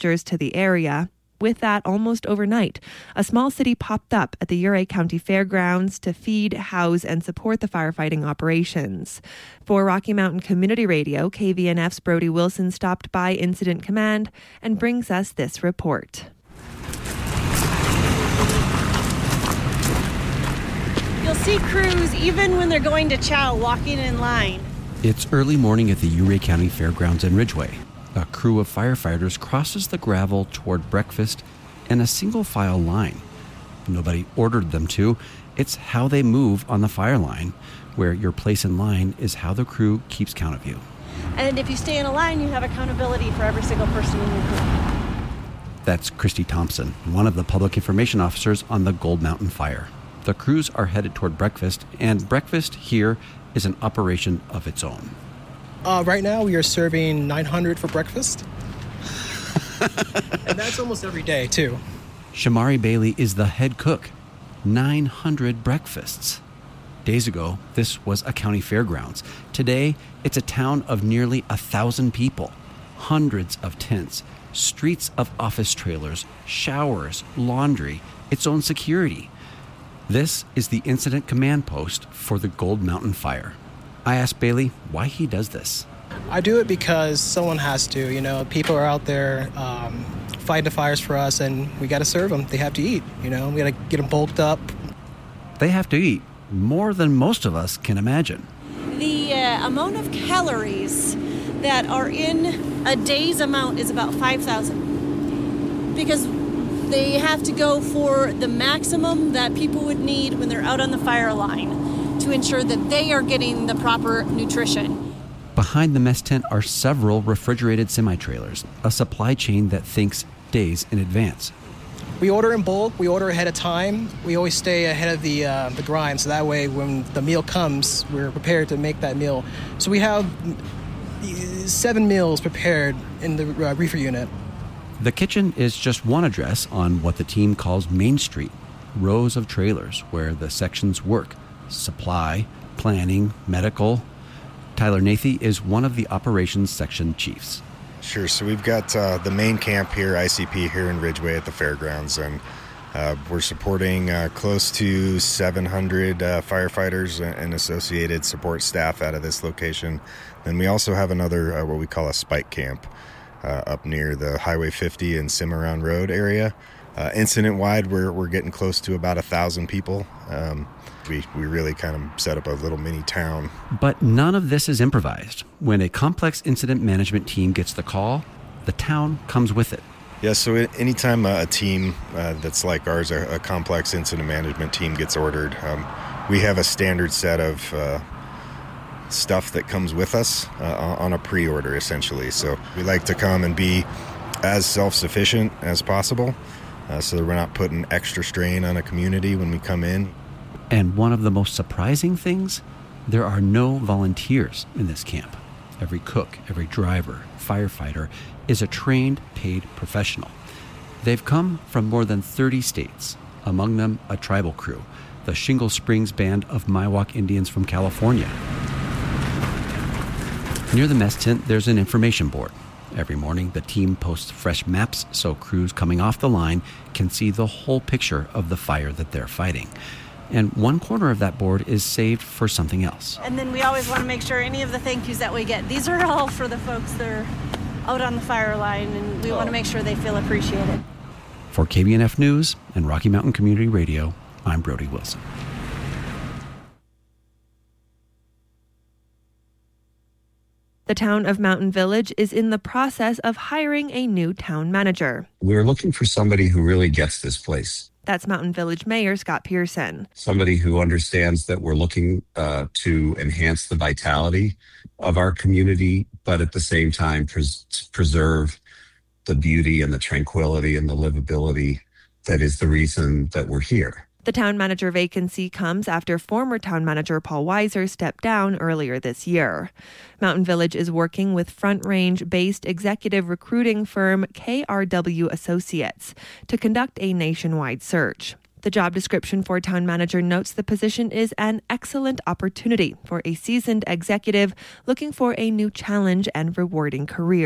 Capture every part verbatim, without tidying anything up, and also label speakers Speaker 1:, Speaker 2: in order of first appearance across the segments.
Speaker 1: helicopters to the area. With that, almost overnight, a small city popped up at the Ouray County Fairgrounds to feed, house, and support the firefighting operations. For Rocky Mountain Community Radio, K V N F's Brody Wilson stopped by Incident Command and brings us this report.
Speaker 2: You'll see crews, even when they're going to chow, walking in line.
Speaker 3: It's early morning at the Ouray County Fairgrounds in Ridgway. A crew of firefighters crosses the gravel toward breakfast in a single-file line. Nobody ordered them to. It's how they move on the fire line, where your place in line is how the crew keeps count of you.
Speaker 2: And if you stay in a line, you have accountability for every single person in your crew.
Speaker 3: That's Christy Thompson, one of the public information officers on the Gold Mountain Fire. The crews are headed toward breakfast, and breakfast here is an operation of its own.
Speaker 4: Uh, right now, we are serving nine hundred for breakfast. And that's almost every day, too.
Speaker 3: Shamari Bailey is the head cook. nine hundred breakfasts. Days ago, this was a county fairgrounds. Today, it's a town of nearly a thousand people. Hundreds of tents, streets of office trailers, showers, laundry, its own security. This is the incident command post for the Gold Mountain Fire. I asked Bailey why he does this.
Speaker 4: I do it because someone has to. You know, people are out there um, fighting the fires for us, and we got to serve them. They have to eat. You know, we got to get them bulked up.
Speaker 3: They have to eat more than most of us can imagine.
Speaker 2: The uh, amount of calories that are in a day's amount is about five thousand, because they have to go for the maximum that people would need when they're out on the fire line to ensure that they are getting the proper nutrition.
Speaker 3: Behind the mess tent are several refrigerated semi-trailers, a supply chain that thinks days in advance.
Speaker 4: We order in bulk. We order ahead of time. We always stay ahead of the uh, the grind, so that way when the meal comes, we're prepared to make that meal. So we have seven meals prepared in the uh, reefer unit.
Speaker 3: The kitchen is just one address on what the team calls Main Street, rows of trailers where the sections work. Supply, planning, medical. Tyler Nathy is one of the operations section chiefs.
Speaker 5: Sure. So we've got uh, the main camp here, I C P, here in Ridgway at the fairgrounds, and uh, we're supporting uh, close to seven hundred uh, firefighters and associated support staff out of this location. And we also have another, uh, what we call a spike camp, uh, up near the Highway fifty and Cimarron Road area. Uh, incident-wide, we're we're getting close to about a thousand people. Um, We, we really kind of set up a little mini town.
Speaker 3: But none of this is improvised. When a complex incident management team gets the call, the town comes with it.
Speaker 5: Yeah, so anytime a team uh, that's like ours, a, a complex incident management team gets ordered, um, we have a standard set of uh, stuff that comes with us uh, on a pre-order, essentially. So we like to come and be as self-sufficient as possible uh, so that we're not putting extra strain on a community when we come in.
Speaker 3: And one of the most surprising things, there are no volunteers in this camp. Every cook, every driver, firefighter is a trained, paid professional. They've come from more than thirty states, among them a tribal crew, the Shingle Springs Band of Miwok Indians from California. Near the mess tent, there's an information board. Every morning, the team posts fresh maps so crews coming off the line can see the whole picture of the fire that they're fighting. And one corner of that board is saved for something else.
Speaker 2: And then we always want to make sure any of the thank yous that we get, these are all for the folks that are out on the fire line, and we want to make sure they feel appreciated.
Speaker 3: For K B N F News and Rocky Mountain Community Radio, I'm Brody Wilson.
Speaker 1: The town of Mountain Village is in the process of hiring a new town manager.
Speaker 6: We're looking for somebody who really gets this place.
Speaker 1: That's Mountain Village Mayor Scott Pearson.
Speaker 6: Somebody who understands that we're looking uh, to enhance the vitality of our community, but at the same time pres- preserve the beauty and the tranquility and the livability that is the reason that we're here.
Speaker 1: The town manager vacancy comes after former town manager Paul Weiser stepped down earlier this year. Mountain Village is working with Front Range-based executive recruiting firm K R W Associates to conduct a nationwide search. The job description for town manager notes the position is an excellent opportunity for a seasoned executive looking for a new challenge and rewarding career.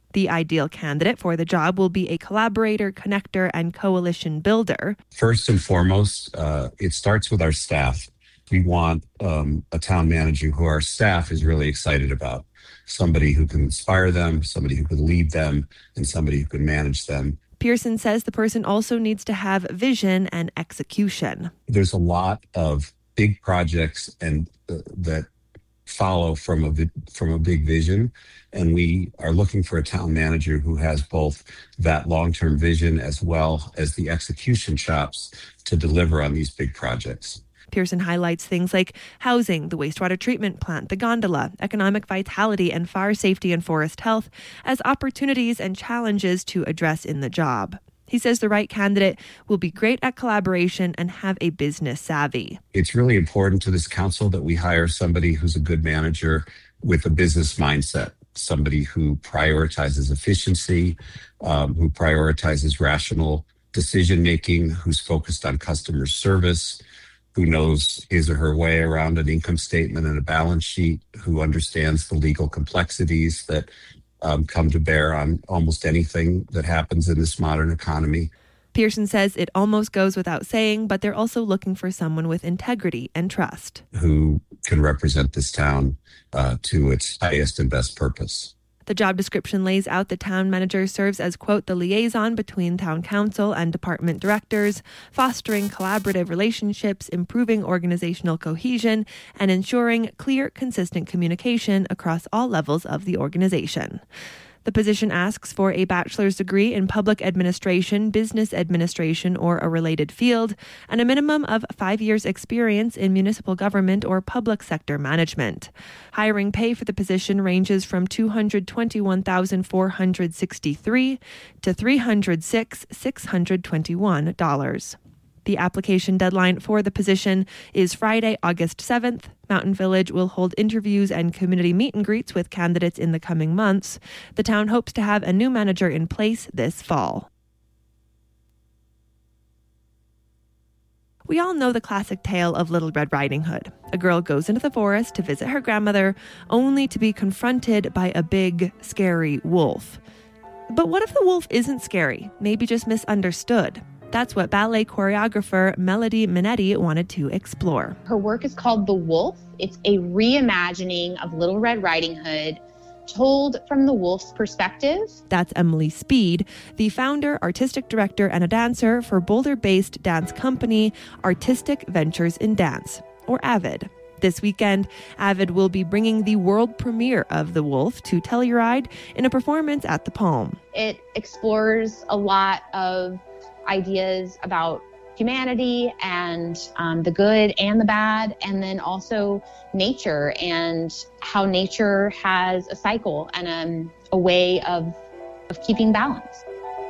Speaker 1: The ideal candidate for the job will be a collaborator, connector, and coalition builder.
Speaker 6: First and foremost, uh, it starts with our staff. We want um, a town manager who our staff is really excited about. Somebody who can inspire them, somebody who can lead them, and somebody who can manage them.
Speaker 1: Pearson says the person also needs to have vision and execution.
Speaker 6: There's a lot of big projects and uh, that follow from a from a big vision, and we are looking for a town manager who has both that long-term vision as well as the execution chops to deliver on these big projects.
Speaker 1: Pearson highlights things like housing, the wastewater treatment plant, the gondola, economic vitality, and fire safety and forest health as opportunities and challenges to address in the job. He says the right candidate will be great at collaboration and have a business savvy.
Speaker 6: It's really important to this council that we hire somebody who's a good manager with a business mindset, somebody who prioritizes efficiency, um, who prioritizes rational decision-making, who's focused on customer service, who knows his or her way around an income statement and a balance sheet, who understands the legal complexities that um, come to bear on almost anything that happens in this modern economy.
Speaker 1: Pearson says it almost goes without saying, but they're also looking for someone with integrity and trust.
Speaker 6: Who can represent this town uh, to its highest and best purpose.
Speaker 1: The job description lays out the town manager serves as, quote, the liaison between town council and department directors, fostering collaborative relationships, improving organizational cohesion, and ensuring clear, consistent communication across all levels of the organization. The position asks for a bachelor's degree in public administration, business administration, or a related field, and a minimum of five years' experience in municipal government or public sector management. Hiring pay for the position ranges from two hundred twenty-one thousand four hundred sixty-three dollars to three hundred six thousand six hundred twenty-one dollars. The application deadline for the position is Friday, August seventh. Mountain Village will hold interviews and community meet and greets with candidates in the coming months. The town hopes to have a new manager in place this fall. We all know the classic tale of Little Red Riding Hood. A girl goes into the forest to visit her grandmother, only to be confronted by a big, scary wolf. But what if the wolf isn't scary, maybe just misunderstood? That's what ballet choreographer Melody Minetti wanted to explore.
Speaker 7: Her work is called The Wolf. It's a reimagining of Little Red Riding Hood, told from the wolf's perspective.
Speaker 1: That's Emily Speed, the founder, artistic director, and a dancer for Boulder-based dance company Artistic Ventures in Dance, or AVID. This weekend, AVID will be bringing the world premiere of The Wolf to Telluride in a performance at the Palm.
Speaker 7: It explores a lot of ideas about humanity and um, the good and the bad, and then also nature and how nature has a cycle and um, a way of, of keeping balance.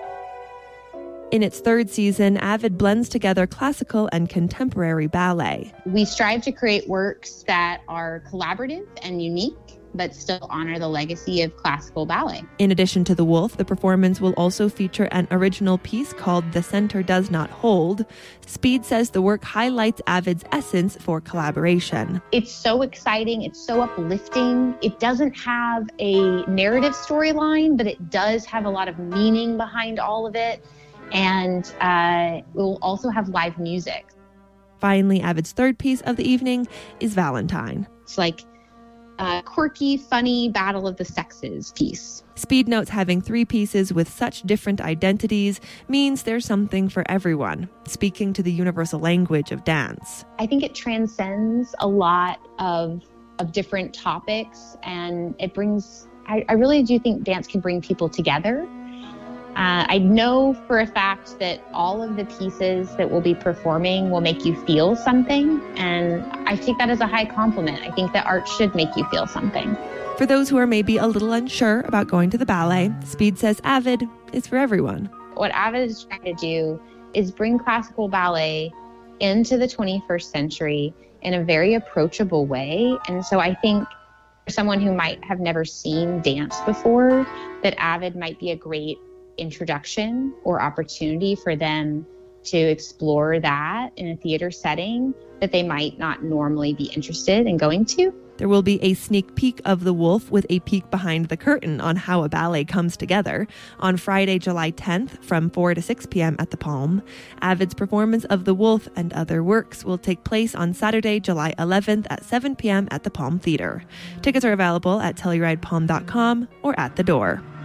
Speaker 1: In its third season, AVID blends together classical and contemporary ballet.
Speaker 7: We strive to create works that are collaborative and unique, but still honor the legacy of classical ballet.
Speaker 1: In addition to The Wolf, the performance will also feature an original piece called The Center Does Not Hold. Speed says the work highlights AVID's essence for collaboration.
Speaker 7: It's so exciting. It's so uplifting. It doesn't have a narrative storyline, but it does have a lot of meaning behind all of it. And uh, it will also have live music.
Speaker 1: Finally, AVID's third piece of the evening is Valentine.
Speaker 7: It's like a quirky, funny battle of the sexes piece.
Speaker 1: Speed notes having three pieces with such different identities means there's something for everyone, speaking to the universal language of dance.
Speaker 7: I think it transcends a lot of of different topics, and it brings, I, I really do think dance can bring people together. Uh, I know for a fact that all of the pieces that we'll be performing will make you feel something, and I take that as a high compliment. I think that art should make you feel something.
Speaker 1: For those who are maybe a little unsure about going to the ballet, Speed says AVID is for everyone.
Speaker 7: What AVID is trying to do is bring classical ballet into the twenty-first century in a very approachable way. And so I think for someone who might have never seen dance before, that AVID might be a great introduction or opportunity for them to explore that in a theater setting that they might not normally be interested in going to.
Speaker 1: There will be a sneak peek of The Wolf with a peek behind the curtain on how a ballet comes together on Friday, July tenth from four to six p.m. at the Palm. Avid's performance of The Wolf and other works will take place on Saturday, July eleventh at seven p.m. at the Palm Theater. Tickets are available at telluride palm dot com or at the door.